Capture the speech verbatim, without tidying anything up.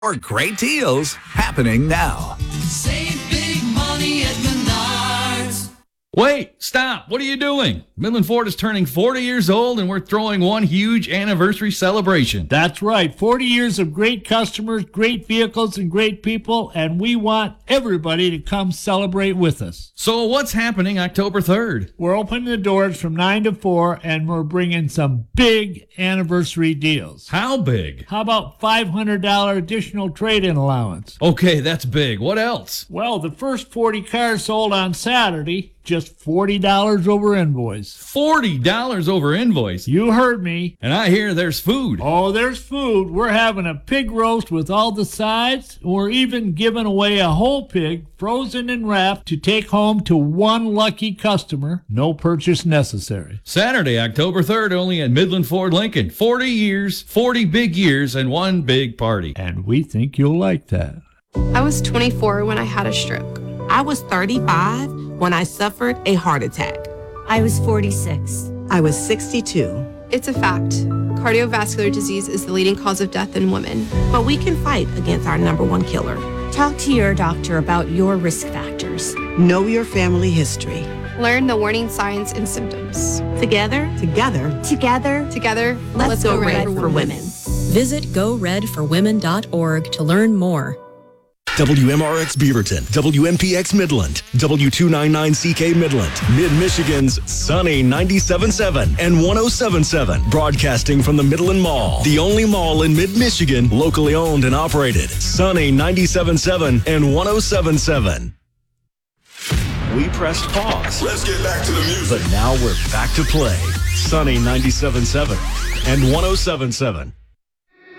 Or great deals happening now. Save big money at Menards. Wait, stop. What are you doing? Midland Ford is turning forty years old, and we're throwing one huge anniversary celebration. That's right. forty years of great customers, great vehicles, and great people, and we want everybody to come celebrate with us. So what's happening October third? We're opening the doors from nine to four, and we're bringing some big anniversary deals. How big? How about five hundred dollars additional trade-in allowance? Okay, that's big. What else? Well, the first forty cars sold on Saturday, just forty dollars over invoice. forty dollars over invoice? You heard me. And I hear there's food. Oh, there's food. We're having a pig roast with all the sides. We're even giving away a whole pig, frozen and wrapped, to take home to one lucky customer. No purchase necessary. Saturday, October third, only at Midland Ford Lincoln. forty years, forty big years, and one big party. And we think you'll like that. I was twenty-four when I had a stroke. I was thirty-five when I suffered a heart attack. I was forty-six. I was sixty-two. It's a fact. Cardiovascular disease is the leading cause of death in women. But we can fight against our number one killer. Talk to your doctor about your risk factors. Know your family history. Learn the warning signs and symptoms. Together, Together, Together, Together, let's, let's go, go red, red for, for women. women. Visit go red for women dot org to learn more. W M R X Beaverton, W M P X Midland, W two ninety-nine C K Midland, Mid-Michigan's Sunny ninety-seven point seven and one oh seven point seven, broadcasting from the Midland Mall, the only mall in Mid-Michigan, locally owned and operated. Sunny ninety-seven point seven and one oh seven point seven. We pressed pause. Let's get back to the music. But now we're back to play. Sunny ninety-seven point seven and one oh seven point seven.